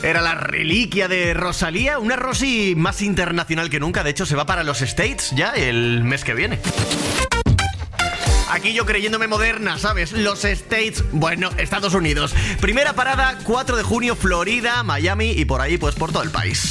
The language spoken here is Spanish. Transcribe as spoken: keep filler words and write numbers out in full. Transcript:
Era la reliquia de Rosalía, una Rosy más internacional que nunca. De hecho, se va para los States ya el mes que viene. Aquí yo creyéndome moderna, ¿sabes? Los States, bueno, Estados Unidos. Primera parada, cuatro de junio, Florida, Miami y por ahí, pues por todo el país.